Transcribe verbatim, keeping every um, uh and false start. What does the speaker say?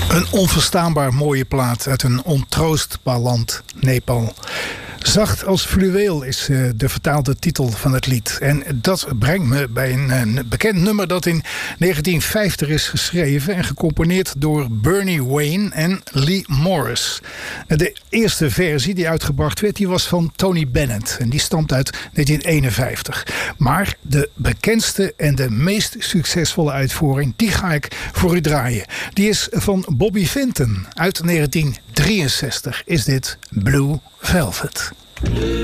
Een onverstaanbaar mooie plaat uit een ontroostbaar land, Nepal. Zacht als fluweel is uh, de vertaalde titel van het lied. En dat brengt me bij een, een bekend nummer dat in negentien vijftig is geschreven en gecomponeerd door Bernie Wayne en Lee Morris. De eerste versie die uitgebracht werd, die was van Tony Bennett. En die stamt uit negentien eenenvijftig. Maar de bekendste en de meest succesvolle uitvoering, die ga ik voor u draaien. Die is van Bobby Vinton. Uit negentien drieënzestig is dit Blue Velvet.